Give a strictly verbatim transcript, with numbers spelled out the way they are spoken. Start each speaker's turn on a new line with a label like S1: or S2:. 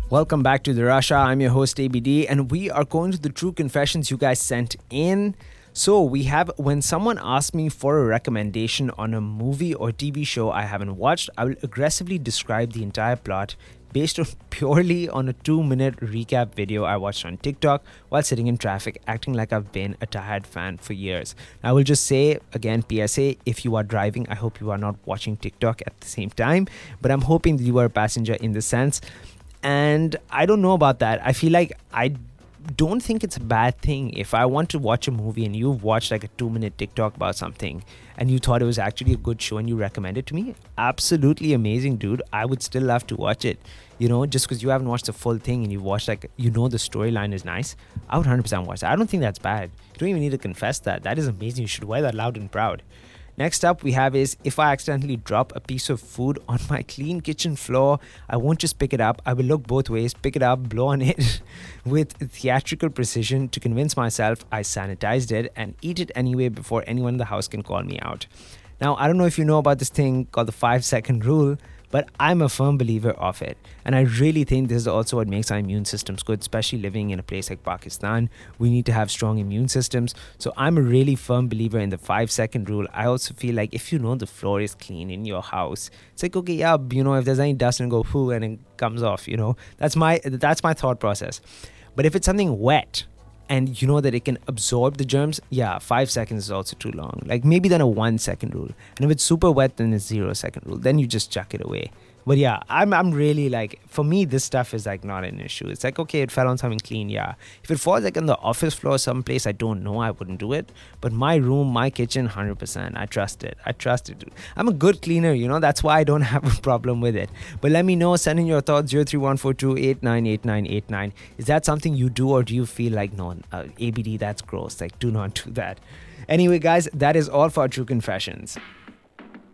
S1: Welcome back to The Russia. I'm your host A B D, and we are going to the true confessions you guys sent in. So we have, when someone asks me for a recommendation on a movie or T V show I haven't watched, I will aggressively describe the entire plot based on purely on a two minute recap video I watched on TikTok while sitting in traffic, acting like I've been a diehard fan for years. I will just say again, P S A, if you are driving, I hope you are not watching TikTok at the same time, but I'm hoping that you are a passenger in the sense. And I don't know about that. I feel like I don't think it's a bad thing if I want to watch a movie and you've watched like a two minute TikTok about something and you thought it was actually a good show and you recommend it to me. Absolutely amazing, dude. I would still love to watch it. You know, just because you haven't watched the full thing and you've watched like, you know, the storyline is nice, I would one hundred percent watch that. I don't think that's bad. You don't even need to confess that. That is amazing. You should wear that loud and proud. Next up we have is, if I accidentally drop a piece of food on my clean kitchen floor, I won't just pick it up. I will look both ways, pick it up, blow on it with theatrical precision to convince myself I sanitized it and eat it anyway before anyone in the house can call me out. Now, I don't know if you know about this thing called the five second rule, but I'm a firm believer of it. And I really think this is also what makes our immune systems good, especially living in a place like Pakistan. We need to have strong immune systems. So I'm a really firm believer in the five second rule. I also feel like if you know the floor is clean in your house, it's like, okay, yeah, you know, if there's any dust and go whoo and it comes off, you know, that's my, that's my thought process. But if it's something wet, and you know that it can absorb the germs, yeah, five seconds is also too long. Like maybe then a one second rule. And if it's super wet, then it's zero second rule. Then you just chuck it away. But yeah, I'm I'm really like, for me, this stuff is like not an issue. It's like, okay, it fell on something clean, yeah. If it falls like on the office floor someplace I don't know, I wouldn't do it. But my room, my kitchen, one hundred percent. I trust it. I trust it. I'm a good cleaner, you know. That's why I don't have a problem with it. But let me know. Send in your thoughts, zero three one four two eight nine eight nine eight nine. Is that something you do, or do you feel like, no, uh, A B D, that's gross. Like, do not do that. Anyway, guys, that is all for our True Confessions.